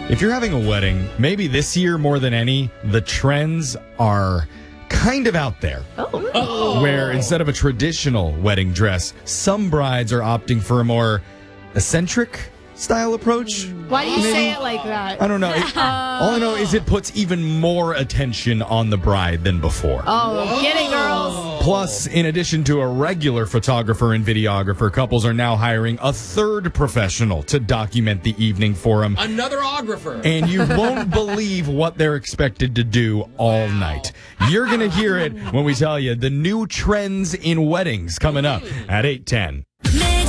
If you're having a wedding, maybe this year more than any, the trends are kind of out there. Where instead of a traditional wedding dress, some brides are opting for a more eccentric style approach. Why do you say it like that? I don't know. All I know is it puts even more attention on the bride than before. Oh, get it, girls. Plus, in addition to a regular photographer and videographer, couples are now hiring a third professional to document the evening for them. Another ographer. And you won't believe what they're expected to do all night. You're going to hear it when we tell you the new trends in weddings coming up at 8:10.